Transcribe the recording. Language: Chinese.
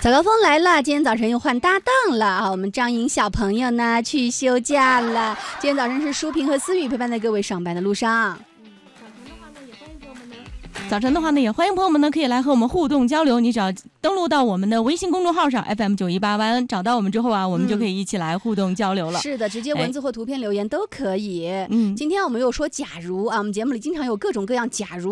早高峰来了，今天早晨又换搭档了啊！我们张颖小朋友呢去休假了，今天早晨是舒平和思雨陪伴在各位上班的路上。 早晨的话呢，也欢迎朋友们呢可以来和我们互动交流。你只要登录到我们的微信公众号上 FM918晚安，找到我们之后啊，我们就可以一起来互动交流了。 是的，直接文字或图片留言都可以。 今天我们又说假如啊，我们节目里经常有各种各样假如